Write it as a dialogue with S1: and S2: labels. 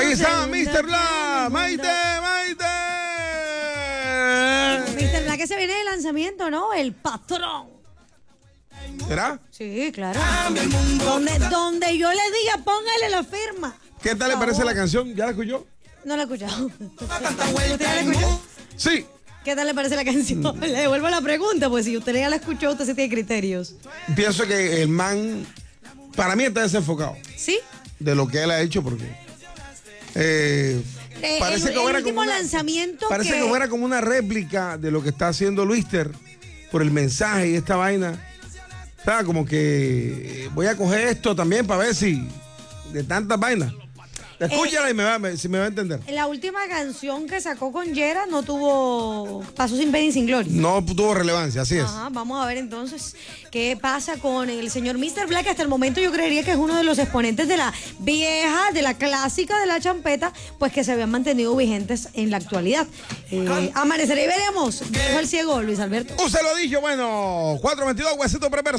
S1: Ahí está Mr. Black. Maite.
S2: Mr. Black, que se viene de lanzamiento, ¿no? El patrón.
S1: ¿Será?
S2: Sí, claro. Donde yo le diga, póngale la firma.
S1: ¿Qué tal le parece la canción? ¿Ya la escuchó?
S2: No la he escuchado. ¿Usted ya la escuchó?
S1: Sí.
S2: ¿Qué tal le parece la canción? Le devuelvo la pregunta, pues si usted ya la escuchó, usted sí tiene criterios.
S1: Pienso que el man, para mí, está desenfocado.
S2: ¿Sí?
S1: De lo que él ha hecho, porque parece
S2: el
S1: que fuera
S2: último
S1: como
S2: lanzamiento
S1: parece que fuera como una réplica de lo que está haciendo Luister por el mensaje y esta vaina. O sea, como que voy a coger esto también para ver si de tantas vainas. Escúchala y si me va a entender.
S2: La última canción que sacó con Yera no pasó sin pena y sin gloria.
S1: No tuvo relevancia, así es.
S2: Ajá, vamos a ver entonces qué pasa con el señor Mr. Black. Hasta el momento yo creería que es uno de los exponentes de la vieja, de la clásica de la champeta, pues que se habían mantenido vigentes en la actualidad. Amanecerá y veremos. Dejo el ciego, Luis Alberto.
S1: Usted lo dijo, bueno, 422, huesito preparo.